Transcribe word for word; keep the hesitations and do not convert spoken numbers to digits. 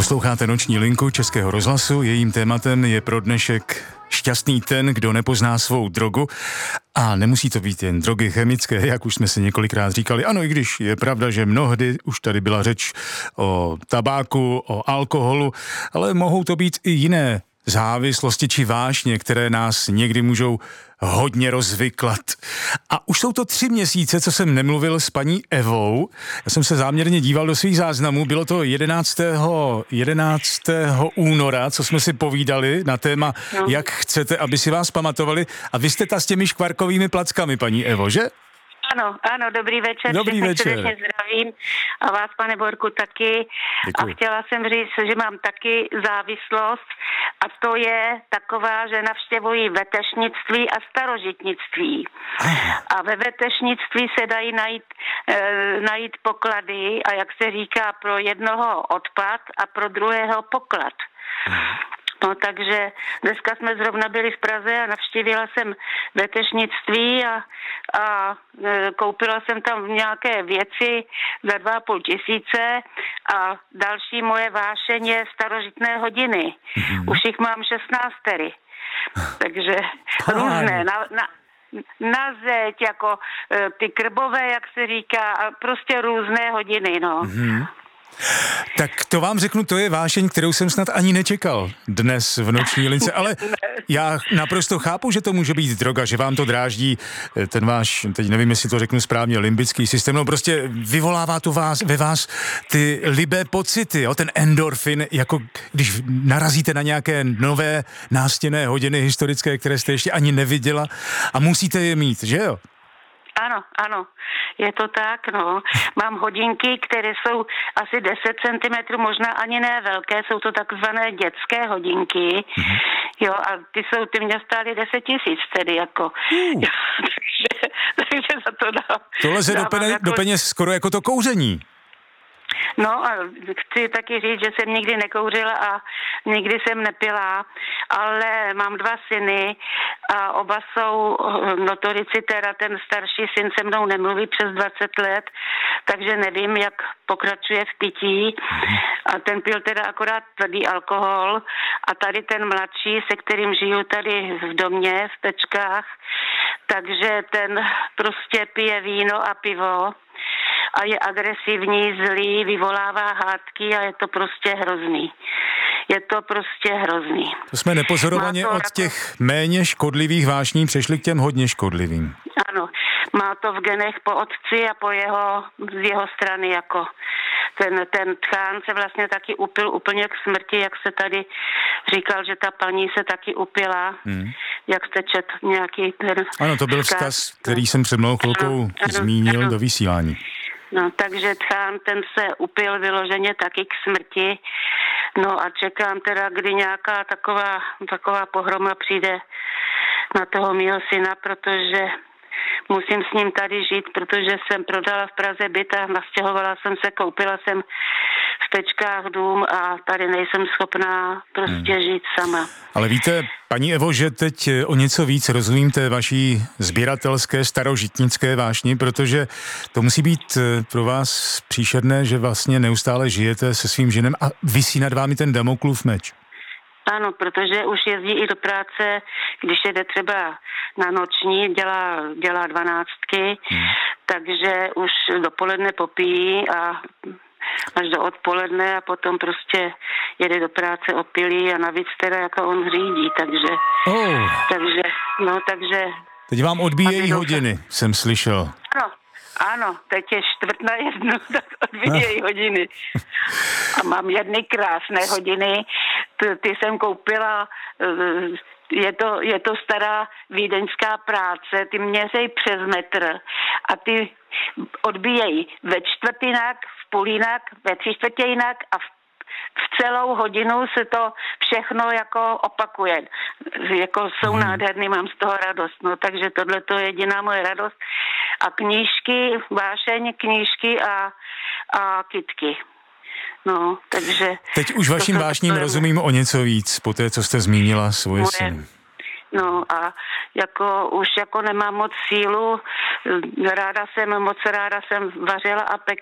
Posloucháte Noční linku Českého rozhlasu, jejím tématem je pro dnešek šťastný ten, kdo nepozná svou drogu. A nemusí to být jen drogy chemické, jak už jsme si několikrát říkali. Ano, i když je pravda, že mnohdy už tady byla řeč o tabáku, o alkoholu, ale mohou to být i jiné závislosti či vášně, které nás někdy můžou hodně rozvyklat. A už jsou to tři měsíce, co jsem nemluvil s paní Evou. Já jsem se záměrně díval do svých záznamů. Bylo to jedenáctého února, co jsme si povídali na téma, no. Jak chcete, aby si vás pamatovali. A vy jste ta s těmi škvarkovými plackami, paní Evo, že? Ano, ano, dobrý večer. Dobrý večer. Zdravím a vás, pane Borku, taky. Děkuji. A chtěla jsem říct, že mám taky závislost a to je taková, že navštěvuji vetešnictví a starožitnictví. Aha. A ve vetešnictví se dají najít, e, najít poklady a jak se říká, pro jednoho odpad a pro druhého poklad. Aha. No, takže dneska jsme zrovna byli v Praze a navštívila jsem vetešnictví a, a e, koupila jsem tam nějaké věci za dva a půl tisíce a další moje vášeň je starožitné hodiny. Mm-hmm. Už jich mám šestnáctery. Takže různé, na, na, na zeď, jako e, ty krbové, jak se říká, a prostě různé hodiny, no. Mm-hmm. Tak to vám řeknu, to je vášeň, kterou jsem snad ani nečekal dnes v Noční lince, ale já naprosto chápu, že to může být droga, že vám to dráždí ten váš, teď nevím, jestli to řeknu správně, limbický systém, no prostě vyvolává to vás, ve vás ty libé pocity, jo, ten endorfin, jako když narazíte na nějaké nové nástěnné hodiny historické, které jste ještě ani neviděla a musíte je mít, že jo? Ano, ano, je to tak, no. Mám hodinky, které jsou asi deset centimetrů, možná ani ne velké, jsou to takzvané dětské hodinky, mm-hmm. jo, a ty jsou, ty mě stály deset tisíc tedy, jako. Uh. Jo, takže, takže za to dám. To leze do, pene, jako... do peněz skoro jako to kouření. No a chci taky říct, že jsem nikdy nekouřila a nikdy jsem nepila, ale mám dva syny a oba jsou notorici, teda ten starší syn se mnou nemluví přes dvacet let, takže nevím, jak pokračuje v pití a ten pil teda akorát tvrdý alkohol a tady ten mladší, se kterým žiju tady v domě, v Pečkách, takže ten prostě pije víno a pivo a je agresivní, zlý, vyvolává hádky a je to prostě hrozný. Je to prostě hrozný. To jsme nepozorovaně od těch méně škodlivých vášní přešli k těm hodně škodlivým. Ano, má to v genech po otci a po jeho, z jeho strany jako ten, ten tchán se vlastně taky upil úplně k smrti, jak se tady říkal, že ta paní se taky upila, hmm. jak jste čet nějaký ten... Ano, to byl vzkaz, který jsem před mnou chvilkou ano, ano, zmínil ano. do vysílání. No, takže tchán, ten se upil vyloženě taky k smrti. No a čekám teda, kdy nějaká taková, taková pohroma přijde na toho mýho syna, protože musím s ním tady žít, protože jsem prodala v Praze byt a nastěhovala jsem se, koupila jsem v Pečkách dům a tady nejsem schopná prostě hmm. žít sama. Ale víte, paní Evo, že teď o něco víc rozumím té vaší sběratelské starožitnické vášni, protože to musí být pro vás příšerné, že vlastně neustále žijete se svým ženem a visí nad vámi ten Damoklův meč. Ano, protože už jezdí i do práce, když jede třeba na noční, dělá, dělá dvanáctky, hmm. takže už dopoledne popíjí a až do odpoledne a potom prostě jede do práce opilý a navíc teda jako on řídí, takže, oh. takže, no takže... Teď vám odbíjejí hodiny, jsem slyšel. Ano, ano, teď je čtvrt na jednu, tak odbíjejí no. hodiny. A mám jedny krásné hodiny, ty, ty jsem koupila, je to, je to stará vídeňská práce, ty měřejí přes metr a ty odbíjejí ve čtvrtinách, v půl jinak, ve tři čtvrtě jinak a v, v celou hodinu se to všechno jako opakuje. Jako jsou hmm. nádherný, mám z toho radost. No takže tohle to je jediná moje radost. A knížky, vášeň, knížky a, a kytky. No, takže... Teď už vaším vášním rozumím o něco víc, po té, co jste zmínila svoje syny. No a jako už jako nemám moc sílu, ráda jsem, moc ráda jsem vařila a pekla